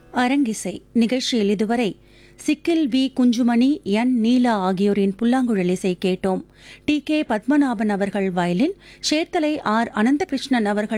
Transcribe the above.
அரங்கிசை நிகழ்ச்சியில் இதுவரை சிக்கில் வி குஞ்சுமணி, என் நீலா ஆகியோரின் புல்லாங்குழல் இசை கேட்டோம். டி கே பத்மநாபன் அவர்கள் வயலின், சேர்த்தலை ஆர் அனந்தகிருஷ்ணன் அவர்கள்